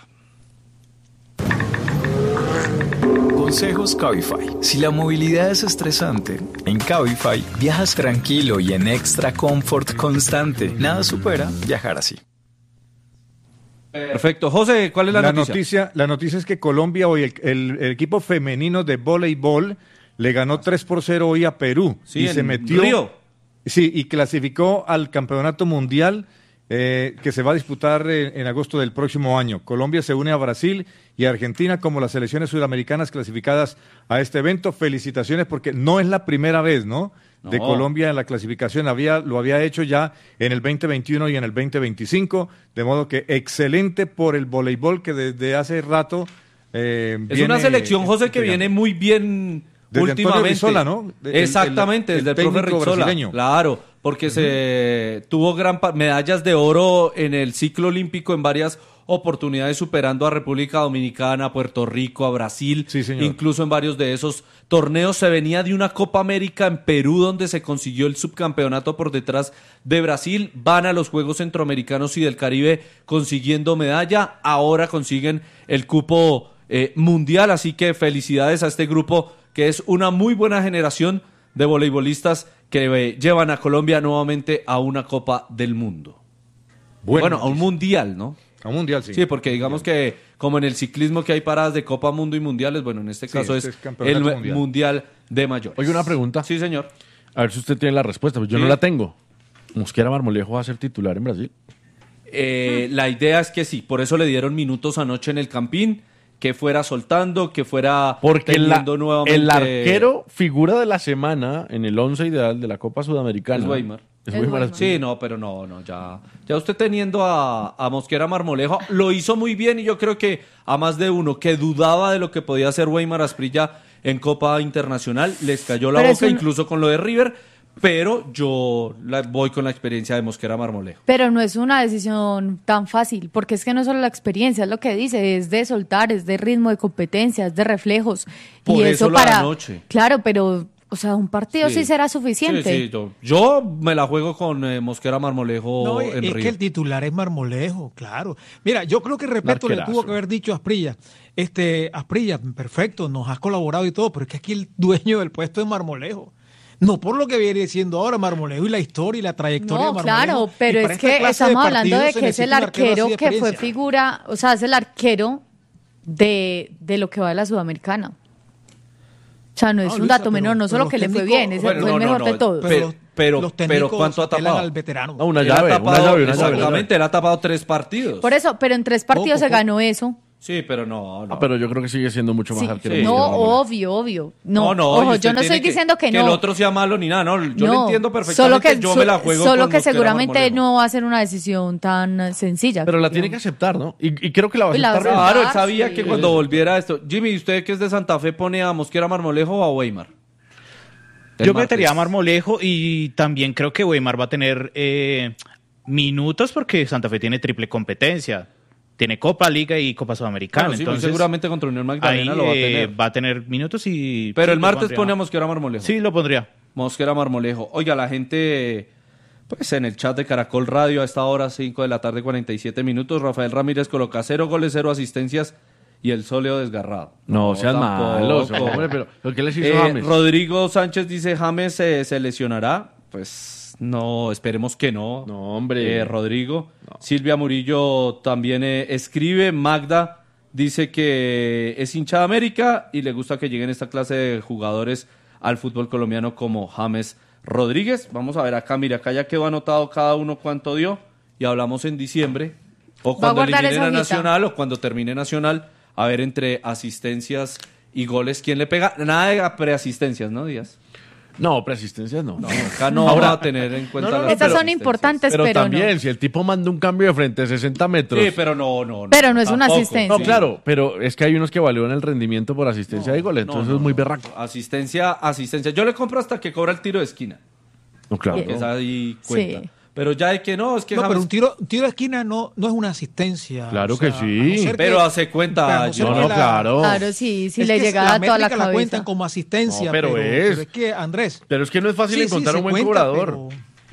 Consejos Cabify. Si la movilidad es estresante, en Cabify viajas tranquilo y en extra comfort constante. Nada supera viajar así. Perfecto. José, ¿cuál es la, la noticia? noticia? La noticia es que Colombia hoy, el, el- el equipo femenino de voleibol, le ganó tres por cero hoy a Perú. Sí, y en se metió. Río. Sí, y clasificó al campeonato mundial eh, que se va a disputar en, en agosto del próximo año. Colombia se une a Brasil y a Argentina como las selecciones sudamericanas clasificadas a este evento. Felicitaciones porque no es la primera vez, ¿no? De No. Colombia en la clasificación. Había, lo había hecho ya en el veinte veintiuno y en el veinte veinticinco. De modo que excelente por el voleibol que desde hace rato eh, Es viene, una selección, José, que pegando. viene muy bien Desde últimamente. Antonio Rizzola, ¿no? El- el- Exactamente, el desde el, profe técnico Rizzola. brasileño. Claro, porque se tuvo gran pa- medallas de oro en el ciclo olímpico en varias oportunidades, superando a República Dominicana, a Puerto Rico, a Brasil, Sí, señor. incluso en varios de esos torneos. Se venía de una Copa América en Perú, donde se consiguió el subcampeonato por detrás de Brasil. Van a los Juegos Centroamericanos y del Caribe consiguiendo medalla. Ahora consiguen el cupo eh, mundial, así que felicidades a este grupo, que es una muy buena generación de voleibolistas que eh, llevan a Colombia nuevamente a una Copa del Mundo. Buena bueno, a un noticia. mundial, ¿no? A un mundial, sí. Sí, porque digamos que como en el ciclismo que hay paradas de Copa Mundo y mundiales, bueno, en este Sí, caso este es, es campeonato el mundial. mundial de mayores. Oye, una pregunta. Sí, señor. A ver si usted tiene la respuesta, pues yo Sí. no la tengo. ¿Mosquera Marmolejo va a ser titular en Brasil? Eh, La idea es que sí, por eso le dieron minutos anoche en el Campín, que fuera soltando, que fuera Porque la- teniendo nuevamente... el arquero figura de la semana en el once ideal de la Copa Sudamericana. Es Weimar. Es Es Weimar. Weimar. Sí, no, pero no, no, ya, ya usted teniendo a, a Mosquera Marmolejo, lo hizo muy bien y yo creo que a más de uno que dudaba de lo que podía hacer Weimar Asprilla en Copa Internacional, les cayó la Pero es boca, un- incluso con lo de River, pero yo la- voy con la experiencia de Mosquera Marmolejo. Pero no es una decisión tan fácil, porque es que no es solo la experiencia, es lo que dice, es de soltar, es de ritmo, de competencia, es de reflejos. Por y eso eso lo de para. anoche. Claro, pero, o sea, un partido sí, será suficiente. Sí, sí, yo, yo me la juego con eh, Mosquera Marmolejo No, en es River. que el titular es Marmolejo, claro. Mira, yo creo que respeto le Arquerazo. tuvo que haber dicho a Asprilla. Este, Asprilla, perfecto, nos has colaborado y todo, pero es que aquí el dueño del puesto es Marmolejo. No por lo que viene diciendo ahora Marmolejo y la historia y la trayectoria de No, Marmolejo. claro, Y pero para es esta que clase estamos hablando partidos de se que es el necesita un arquero arquero así de que fue experiencia. figura, o sea, es el arquero de, de lo que va de la Sudamericana. O sea, no es No, un Luisa, dato pero- menor, no pero solo los que le fue técnicos- bien, es Bueno, fue el no, no, mejor no, de todos. pero- los- pero- los pero técnicos ¿cuánto ha apelan tapado? al veterano. No, una Él ha llave, una tapado- llave, una llave. Exactamente, él ha tapado tres partidos. Por eso, pero en tres partidos Poco, se ganó eso. Sí, pero no, no. Ah, pero yo creo que sigue siendo mucho más Sí. arquero. Sí. No, Mosquera Marmolejo. obvio, obvio. No, No, no, y ojo, usted yo no tiene estoy que- diciendo que, que no. el otro sea malo ni nada, no, yo lo No, entiendo solo perfectamente, que, yo me la juego Solo con que Mosquera seguramente Marmolejo. no va a ser una decisión tan eh, sencilla. Pero la tiene que aceptar, ¿no? Y, y creo que la va a Y la va a aceptar. aceptar. Claro, él Ah, sabía sí. que cuando volviera esto. Jimmy, ¿y usted que es de Santa Fe pone a Mosquera Marmolejo o a Weimar? El Yo martes. metería a Marmolejo y también creo que Weimar va a tener eh, minutos porque Santa Fe tiene triple competencia. Tiene Copa, Liga y Copa Sudamericana. Bueno, sí, muy Entonces, seguramente contra Unión ahí Magdalena lo va a eh, tener. va a tener minutos y... Pero sí, el lo martes pondría. pone a Mosquera Marmolejo. Sí, lo pondría. Mosquera Marmolejo. Oiga, la gente, pues en el chat de Caracol Radio a esta hora, cinco de la tarde, cuarenta y siete minutos, Rafael Ramírez coloca cero goles, cero asistencias y el sóleo desgarrado. No, sean tampoco. malos, hombre, pero ¿pero ¿qué les hizo Eh, James? Rodrigo Sánchez dice, James eh, se lesionará. Pues no, esperemos que no. No, hombre. Eh, Rodrigo. Silvia Murillo también eh, escribe. Magda dice que es hincha de América y le gusta que lleguen esta clase de jugadores al fútbol colombiano como James Rodríguez. Vamos a ver acá, mira, acá ya quedó anotado cada uno cuánto dio y hablamos en diciembre o Va a cuando guardar eliminen esa a hojita. Nacional o cuando termine Nacional, a ver entre asistencias y goles quién le pega. Nada de preasistencias, ¿no, Díaz? No, preasistencias no. No, acá no vamos a tener en cuenta No, no, no, las Esas son preasistencias. importantes, Pero, pero, también, no. si el tipo manda un cambio de frente de sesenta metros. Sí, pero no, no. Pero no es una tampoco. asistencia. No, claro, pero es que hay unos que evalúan el rendimiento por asistencia de goles, No, entonces no, es muy no. berraco. Asistencia, asistencia. Yo le compro hasta que cobra el tiro de esquina. No, claro. Que es ahí cuenta. Sí. Pero ya de que no, es que No, James- pero un tiro, un tiro de esquina no, no es una asistencia. Claro o sea, que sí. a no ser Pero que- hace cuenta, pero a no ser No, que no, la- claro. Claro, sí, si es le que llegara la a toda la métrica la cabeza. cuentan como asistencia. No, pero pero, es. pero que, Andrés. Pero es que no es fácil sí, sí, encontrar se un buen cuenta, cobrador. pero-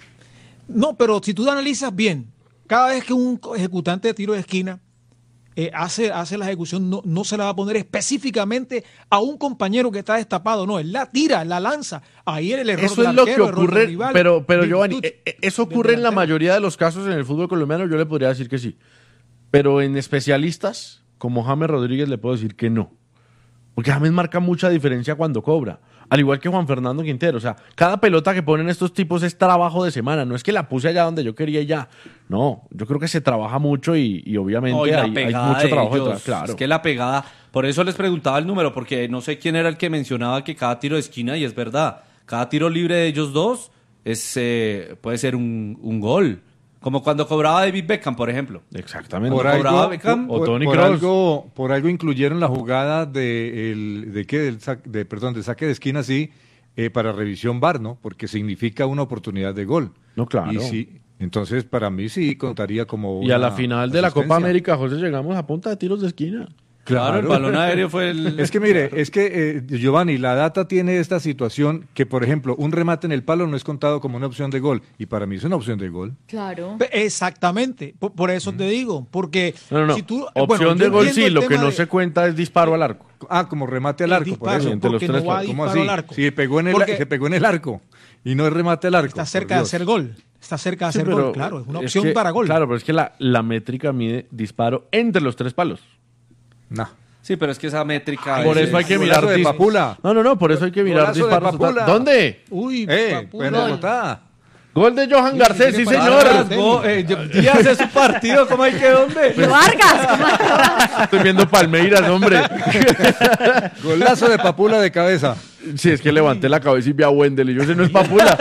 No, pero si tú analizas bien, cada vez que un ejecutante de tiro de esquina eh, hace, hace la ejecución, no, no se la va a poner específicamente a un compañero que está destapado, no, él la tira, la lanza. Ahí el error Eso del es lo que arquero, error del ocurre, rival, pero, pero virtud Giovanni, eh, eh, eso del ocurre en la delantero. mayoría de los casos en el fútbol colombiano, yo le podría decir que sí. pero en especialistas, como James Rodríguez, le puedo decir que no. Porque James marca mucha diferencia cuando cobra. Al igual que Juan Fernando Quintero. O sea, cada pelota que ponen estos tipos es trabajo de semana. No es que la puse allá donde yo quería y ya. No, yo creo que se trabaja mucho y, y obviamente No, y la hay, hay pegada mucho de trabajo ellos, detrás. Claro. Es que la pegada, por eso les preguntaba el número, porque no sé quién era el que mencionaba que cada tiro de esquina, y es verdad, cada tiro libre de ellos dos es eh, puede ser un, un gol. Como cuando cobraba David Beckham, por ejemplo. Exactamente. Por Cuando cobraba algo, Beckham, por, o Toni por Kroos. algo, por algo incluyeron la jugada de, el, de, qué, del sac- de, perdón, de saque de esquina, sí, eh, para revisión V A R, ¿no? Porque significa una oportunidad de gol. No, claro. Y sí, entonces para mí sí contaría como Y a la una final de la Copa asistencia. América, José, llegamos a punta de tiros de esquina. Claro, el balón aéreo fue el... Es que mire, es que eh, Giovanni, la data tiene esta situación que, por ejemplo, un remate en el palo no es contado como una opción de gol. Y para mí es una opción de gol. Claro. Pe- Exactamente, por, por eso te digo, porque No, no, no. si tú... Opción bueno, de yo gol entiendo sí, el lo que tema no de- se cuenta es disparo al arco. Ah, como remate al El arco, por disparo, eso. entre los porque tres no va a ¿Cómo disparo así? al arco. Sí, pegó en el, Porque se pegó en el arco y no es remate al arco. está por cerca de Dios. hacer gol, está cerca de Sí, hacer pero gol, claro, es una es opción que- para gol. Claro, pero es que la, la métrica mide disparo entre los tres palos. No. Sí, pero es que esa métrica... Por es- eso hay que Golazo mirar de dis- Papula. No, no, no, por eso hay que mirar Golazo de disparos. Papula. ¿Dónde? Uy, Eh, papu, buena gol. botada. Gol de Johan Garcés, sí, tiene señor. para- Go- eh, Díaz es su partido, ¿cómo hay que dónde? De Vargas. Estoy viendo Palmeiras, hombre. Golazo de Papula de cabeza. Sí, es que levanté la cabeza y vi a Wendel y yo, ese no es Papula.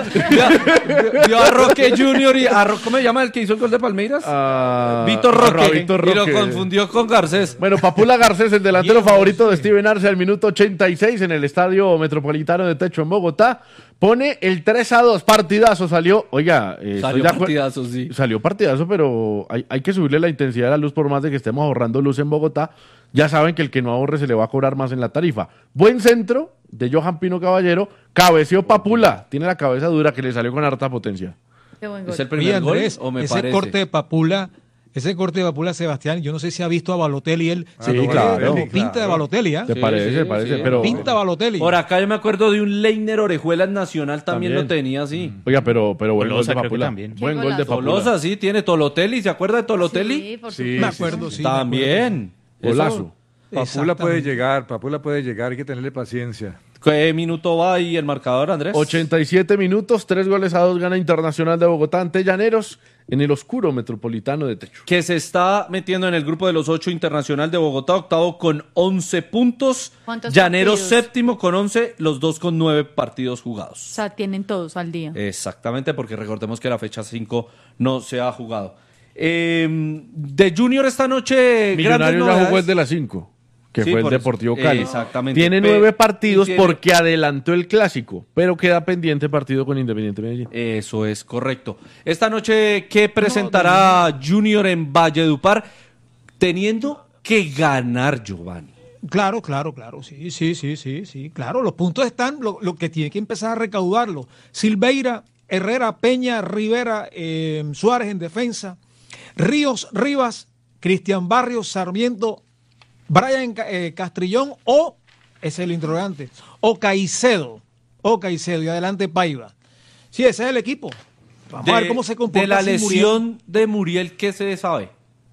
Vio- Vio a Roque Junior y a Ro- ¿cómo se llama el que hizo el gol de Palmeiras? Ah, Víctor a Roque. Víctor Y lo Roque. confundió con Garcés. Bueno, Papula Garcés, el delantero Viejo, favorito de sí. Steven Arce al minuto ochenta y seis en el Estadio Metropolitano de Techo en Bogotá, pone el tres a dos, partidazo salió. Oiga, eh, Salió estoy de acuer- partidazo, sí. Salió partidazo, pero hay, hay que subirle la intensidad de la luz por más de que estemos ahorrando luz en Bogotá. Ya saben que el que no ahorre se le va a cobrar más en la tarifa. Buen centro de Johan Pino Caballero, cabeceó Papula, tiene la cabeza dura que le salió con harta potencia. Qué buen gol. ¿Es el Oye, primer gol Andrés, o me ese parece? corte de Papula, ese corte de Papula, Sebastián, yo no sé si ha visto a Balotelli, él se Sí, lo ve claro. como pinta de Claro. Balotelli, ¿ah? ¿Te Sí, parece? sí, ¿Te parece? sí. Pero, Pinta Balotelli. Por acá yo me acuerdo de un Leiner Orejuelas Nacional, también, También. lo tenía así. oiga, pero, pero buen Tolosa gol de creo que Papula. también. Buen Qué gol de golazo. Papula. Tolosa, sí, tiene Tolotelli, ¿se acuerda de Tolotelli? Sí, por Sí, supuesto. me acuerdo, sí. me acuerdo. También. Golazo. Eso. Papula Exactamente. puede llegar, Papula puede llegar, hay que tenerle paciencia. ¿Qué minuto va ahí el marcador, Andrés? ochenta y siete minutos, tres goles a dos gana Internacional de Bogotá ante Llaneros en el oscuro Metropolitano de Techo. Que se está metiendo en el grupo de los ocho Internacional de Bogotá, octavo con once puntos. ¿Cuántos Llaneros partidos? séptimo con once, los dos con nueve partidos O jugados. sea, tienen todos al día. Exactamente, porque recordemos que la fecha cinco no se ha jugado. Eh, de Junior esta noche, grandes Millonarios ya novedades. jugó el de las cinco, que Sí, fue el por eso. Deportivo Cali. Exactamente. Tiene Pe- nueve partidos y tiene- porque adelantó el clásico, pero queda pendiente partido con Independiente Medellín. Eso es correcto. Esta noche, ¿qué presentará Junior en Valledupar? Teniendo que ganar, Giovanni. Claro, claro, claro, sí, sí, sí, sí, sí, claro, los puntos están, lo, lo que tiene que empezar a recaudarlo. Silveira, Herrera, Peña, Rivera, eh, Suárez en defensa, Ríos, Rivas, Cristian Barrios, Sarmiento, Brian Ca- eh, Castrillón o, ese es el interrogante, o Caicedo, o Caicedo y adelante Paiva. Sí, ese es el equipo. Vamos a ver cómo se comporta. De la sin Muriel. lesión de Muriel, ¿qué se sabe?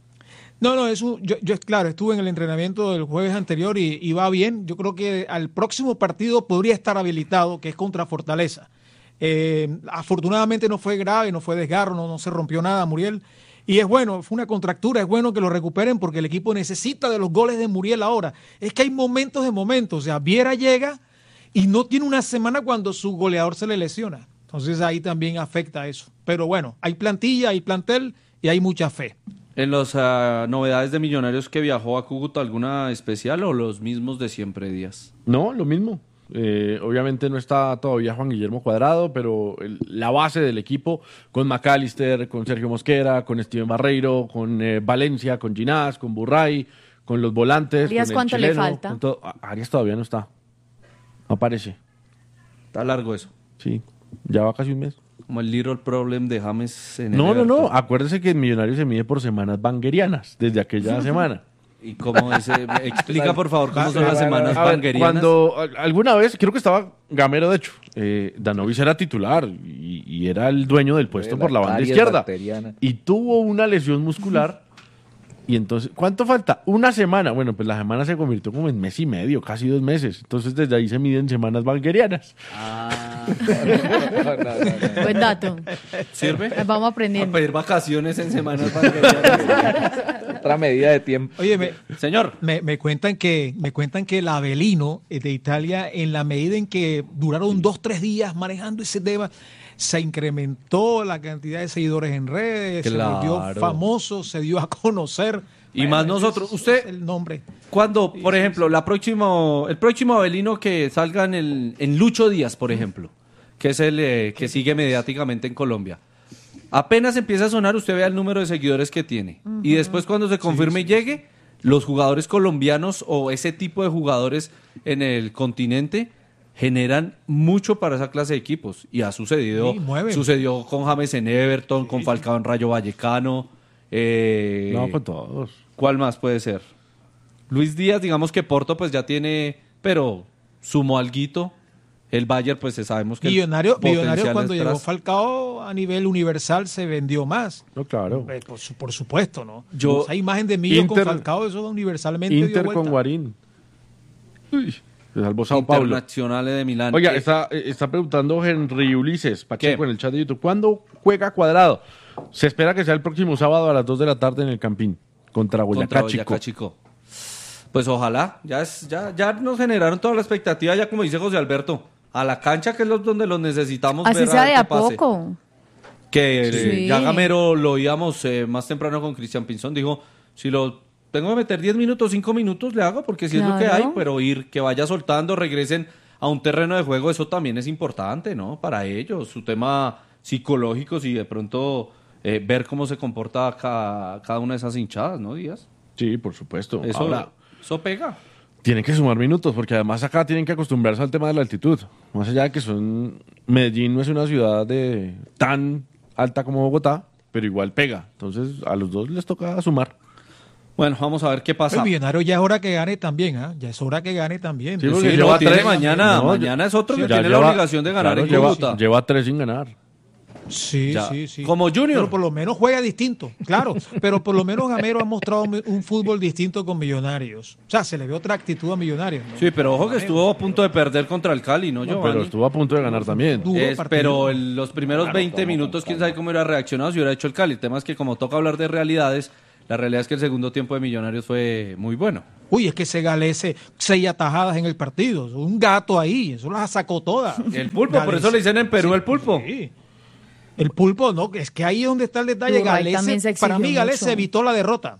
No, no, eso, yo, yo, claro, estuve en el entrenamiento del jueves anterior y, y va bien. Yo creo que al próximo partido podría estar habilitado, que es contra Fortaleza. Eh, afortunadamente no fue grave, no fue desgarro, no, no se rompió nada, Muriel. Y es bueno, fue una contractura, es bueno que lo recuperen porque el equipo necesita de los goles de Muriel ahora. Es que hay momentos de momentos, o sea, Viera llega y no tiene una semana cuando su goleador se le lesiona. Entonces ahí también afecta eso. Pero bueno, hay plantilla, hay plantel y hay mucha fe. En las ah, novedades de Millonarios que viajó a Cúcuta, ¿alguna especial o los mismos de siempre, Díaz? No, lo mismo. Eh, obviamente no está todavía Juan Guillermo Cuadrado, pero el- la base del equipo con McAllister, con Sergio Mosquera, con Steven Barreiro, con eh, Valencia, con Ginás, con Burray, con los volantes. Arias, con el ¿cuánto le chileno, falta? con todo. A- Arias todavía no está. No aparece. Está largo eso. Sí, ya va casi un mes. Como el little problem de James en el No, no, no. Everton. Acuérdese que en Millonarios se mide por semanas banguerianas, desde aquella semana. ¿Y cómo es? eh, Explica, por favor, cómo son las semanas A ver, banguerianas. Cuando a- alguna vez, creo que estaba Gamero, de hecho, eh, Danovic era titular y, y era el dueño del puesto La por la banda caries izquierda. bacteriana. Y tuvo una lesión muscular Y entonces, ¿cuánto falta? Una semana. Bueno, pues la semana se convirtió como en mes y medio, casi dos meses. Entonces desde ahí se miden semanas valguerianas. Ah. Buen dato. ¿Sirve? Vamos aprendiendo. A pedir vacaciones en semanas valguerianas. Otra medida de tiempo. Oye, me, señor, me, me cuentan que me cuentan que el Avelino de Italia, en la medida en que duraron dos, tres días manejando ese tema, se incrementó la cantidad de seguidores en redes, Claro. se volvió famoso, se dio a conocer. Y Bueno, más nosotros. ese Usted, es el nombre. cuando, por ejemplo, la próximo, el próximo Avelino que salga en, el, en Lucho Díaz, por ejemplo, que es el eh, que sigue mediáticamente en Colombia, apenas empieza a sonar, usted vea el número de seguidores que tiene. Y después cuando se confirme y llegue, los jugadores colombianos o ese tipo de jugadores en el continente generan mucho para esa clase de equipos. Y ha sucedido, Sí, mueven. sucedió con James en Everton, con Falcao en Rayo Vallecano. Eh, No, con todos. ¿Cuál más puede ser? Luis Díaz, digamos que Porto pues ya tiene, pero sumó alguito. El Bayern pues sabemos que el Millonario, potencial Millonario cuando es llegó tras- Falcao a nivel universal se vendió más. No, claro. Eh, Por, su- por supuesto, ¿no? Yo- Esa imagen de Millo con Inter- Falcao, eso universalmente dio Inter vuelta. con Guarín. Uy, se salvó Sao Paulo. Internacionales de Milán. Oiga, Eh, está, eh, está preguntando Henry Ulises Pacheco en el chat de YouTube. ¿Cuándo juega Cuadrado? Se espera que sea el próximo sábado a las dos de la tarde en el Campín contra Boyacá, contra Boyacá Chico. Chico. Pues ojalá, ya, es, ya, ya nos generaron toda la expectativa, ya como dice José Alberto, a la cancha que es lo- donde los necesitamos Así ver sea ver de qué a pase. poco. Que Sí. eh, ya Gamero lo oíamos eh, más temprano con Cristian Pinzón, dijo, si lo tengo que meter diez minutos, cinco minutos, le hago, porque si es lo que Claro. hay, pero ir, que vaya soltando, regresen a un terreno de juego, eso también es importante, ¿no? Para ellos, su tema psicológico, si de pronto eh, ver cómo se comporta cada, cada una de esas hinchadas, ¿no, Díaz? Sí, por supuesto. Eso, Ahora, eso pega. tienen que sumar minutos, porque además acá tienen que acostumbrarse al tema de la altitud. Más allá de que son... Medellín no es una ciudad de tan alta como Bogotá, pero igual pega. Entonces, a los dos les toca sumar. Bueno, vamos a ver qué pasa. El Millonario ya es hora que gane también, ¿ah? Ya es hora que gane también. Sí, Sí, porque no, lleva tiene tres. mañana, No, mañana es otro que ya tiene la lleva- obligación de ganar claro, en lleva, Cúcuta. lleva tres sin ganar. Sí, Ya. sí, sí. Como Junior. Pero por lo menos juega distinto, claro. Pero por lo menos Gamero ha mostrado un fútbol distinto con Millonarios. O sea, se le ve otra actitud a Millonarios, ¿no? Sí, pero ojo que estuvo a punto de perder contra el Cali, ¿no, No, Giovanni? pero estuvo a punto de ganar también. Duro Es- partido. pero en los primeros veinte minutos, quién sabe cómo hubiera reaccionado si hubiera hecho el Cali. El tema es que como toca hablar de realidades, la realidad es que el segundo tiempo de Millonarios fue muy bueno. Uy, es que se galece seis atajadas en el partido. Un gato ahí, eso las sacó todas. El pulpo, por eso le dicen en Perú el pulpo. Sí. El pulpo, no, es que ahí es donde está el detalle. Uruguay Galese, también se para mí exigió Galese mucho. evitó la derrota.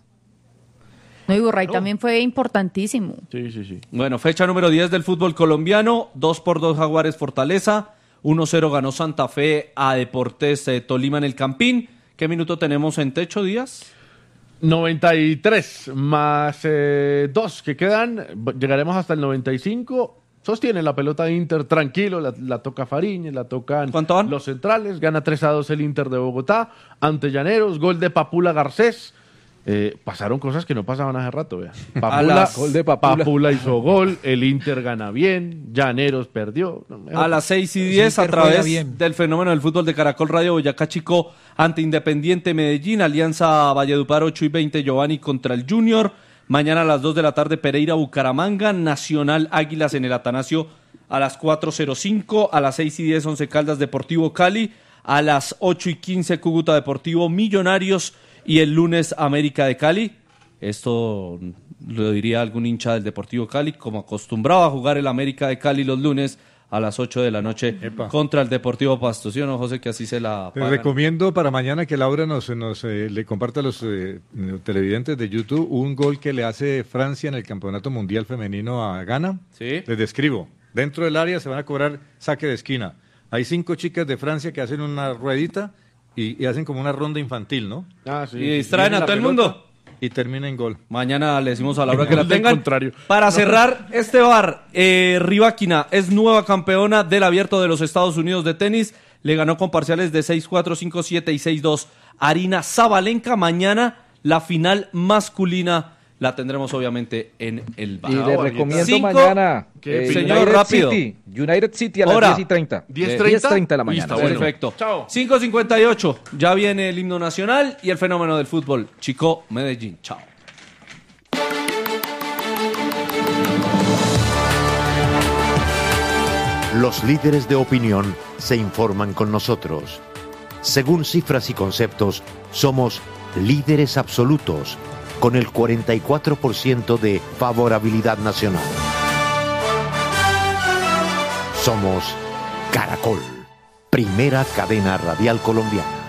No, y Burray también fue importantísimo. Sí, sí, sí. Bueno, fecha número diez del fútbol colombiano, dos por dos Jaguares Fortaleza, uno cero ganó Santa Fe a Deportes eh, Tolima en el Campín. ¿Qué minuto tenemos en techo, Díaz? noventa y tres más eh, dos que quedan. Llegaremos hasta el noventa y cinco. Sostiene la pelota de Inter tranquilo, la, la toca Fariñez, la tocan los centrales. Gana tres a dos el Inter de Bogotá ante Llaneros. Gol de Papula Garcés. Eh, pasaron cosas que no pasaban hace rato, vea. Papula, las- Gol de Papula. Papula hizo gol, el Inter gana bien, Llaneros perdió. No, mejor- A las seis y diez, a Inter juega través bien. del fenómeno del fútbol de Caracol Radio Boyacá Chico ante Independiente Medellín, Alianza Valledupar ocho y veinte, Giovanni contra el Junior. Mañana a las dos de la tarde, Pereira Bucaramanga, Nacional Águilas en el Atanasio a las cuatro cero cinco, a las seis y diez, Once Caldas Deportivo Cali, a las ocho y quince, Cúcuta Deportivo Millonarios y el lunes América de Cali. Esto lo diría algún hincha del Deportivo Cali, como acostumbraba a jugar el América de Cali los lunes a las ocho de la noche Epa. contra el Deportivo Pasto. ¿Sí o no, José, que así se la Te pagan? recomiendo para mañana que Laura nos, nos eh, le comparta a los eh, televidentes de YouTube un gol que le hace Francia en el Campeonato Mundial Femenino a Ghana. Sí. Les describo. Dentro del área se van a cobrar saque de esquina. Hay cinco chicas de Francia que hacen una ruedita y, y hacen como una ronda infantil, ¿no? Ah, sí, Y sí, distraen sí. a La todo el pelota. mundo. Y termina en gol. Mañana le decimos a Laura que la Del tengan. contrario. Para cerrar este bar, eh, Riváquina es nueva campeona del Abierto de los Estados Unidos de tenis. Le ganó con parciales de seis cuatro, cinco siete y seis dos. Arina Zabalenka. Mañana la final masculina la tendremos obviamente en el bar. Y le recomiendo Cinco- mañana ¿Qué? eh, Señor, United rápido. City. United City a las Hora. diez y treinta. ¿diez Eh, treinta? diez treinta de la mañana. Listo, bueno. Perfecto. Chao. cinco cincuenta y ocho. Ya viene el himno nacional y el fenómeno del fútbol. Chico Medellín. Chao. Los líderes de opinión se informan con nosotros. Según cifras y conceptos, somos líderes absolutos, con el cuarenta y cuatro por ciento de favorabilidad nacional. Somos Caracol, primera cadena radial colombiana.